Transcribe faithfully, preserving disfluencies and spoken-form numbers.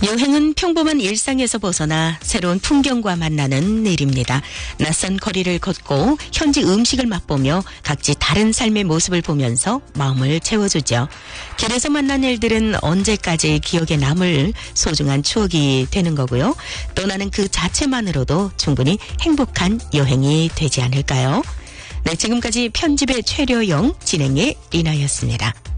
여행은 평범한 일상에서 벗어나 새로운 풍경과 만나는 일입니다. 낯선 거리를 걷고 현지 음식을 맛보며 각지 다른 삶의 모습을 보면서 마음을 채워주죠. 길에서 만난 일들은 언제까지 기억에 남을 소중한 추억이 되는 거고요. 떠나는 그 자체만으로도 충분히 행복한 여행이 되지 않을까요? 네, 지금까지 편집의 최려영, 진행의 리나였습니다.